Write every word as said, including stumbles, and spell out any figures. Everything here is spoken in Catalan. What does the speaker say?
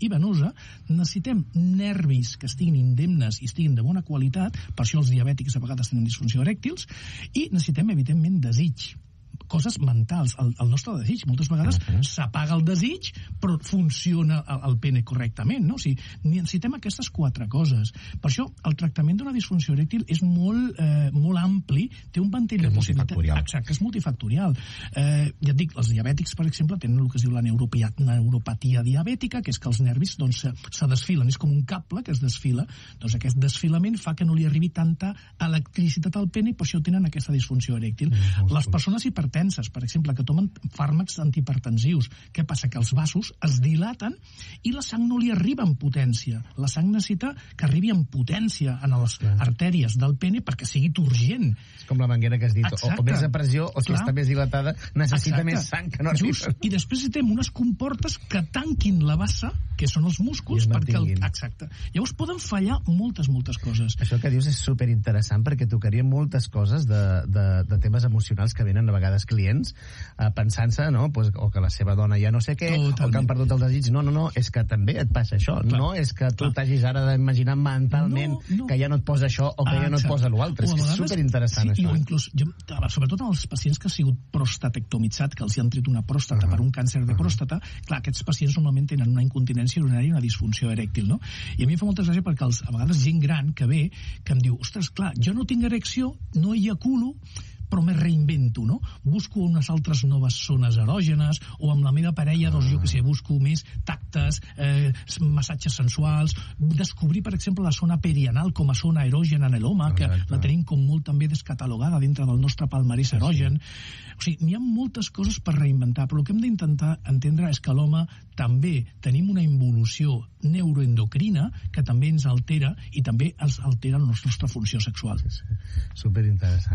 i venosa, necessitem nervis que estiguin indemnes i estiguin de bona qualitat, per això els diabètics a vegades tenen disfunció erèctils, i necessitem, evidentment, desig. Coses mentals, el, el nostre desig. Moltes vegades uh-huh. s'apaga el desig, però funciona el, el pene correctament, no? O sigui, necessitem aquestes quatre coses. Per això, el tractament d'una disfunció erèctil és molt, eh, molt ampli, té un ventall de possibilitats. Exacte, és multifactorial. Eh, ja et dic, els diabètics, per exemple, tenen el que es diu la neuropatia, neuropatia diabètica, que és que els nervis doncs, se, se desfilen, és com un cable que es desfila. Doncs aquest desfilament fa que no li arribi tanta electricitat al pene i per això tenen aquesta disfunció erèctil. Mm, Les persones hipertenses, per exemple, que tomen fàrmacs antihipertensius. Què passa? Que els vasos es dilaten i la sang no li arriba en potència. La sang necessita que arribi en potència en les Clar. artèries del pene perquè sigui turgent. És com la manguera que has dit. O, o més de pressió, o si Clar. està més dilatada, necessita Exacte. més sang que no Just. arriba. I després necessitem unes comportes que tanquin la bassa, que són els músculs, perquè el... Exacte. Llavors poden fallar moltes, moltes coses. Això que dius és superinteressant perquè tocaria moltes coses de, de, de temes emocionals que venen a vegades clients eh, pensant-se, no? Pues, o que la seva dona ja no sé què, Totalment. o que han perdut el desig. No, no, no, és que també et passa això. Clar. No és que tu t'hagis ara d'imaginar mentalment no, no. que ja no et posa això o que ah, ja no et posa l'altre. És que és superinteressant, sí, això. O inclús, jo, sobretot als pacients que han sigut prostatectomitzats, que els hi han tret una pròstata uh -huh. per un càncer de pròstata, clar, aquests pacients normalment tenen una incontinència urinària i una disfunció erèctil, no? I a mi em fa molta gràcia perquè els, a vegades gent gran que ve, que em diu, ostres, clar, jo no tinc erecció, no ejaculo, però me reinvento, no? Busco unes altres noves zones erògenes, o amb la meva parella, doncs jo que sé, busco més tactes, eh, massatges sensuals, descobrir, per exemple, la zona perianal com a zona erògena en l'home, que la tenim com molt també descatalogada dintre del nostre palmarès erògen. O sigui, n'hi ha moltes coses per reinventar, però el que hem d'intentar entendre és que l'home també tenim una involució neuroendocrina que també ens altera i també ens altera la nostra funció sexual. Sí, sí. Superinteressant.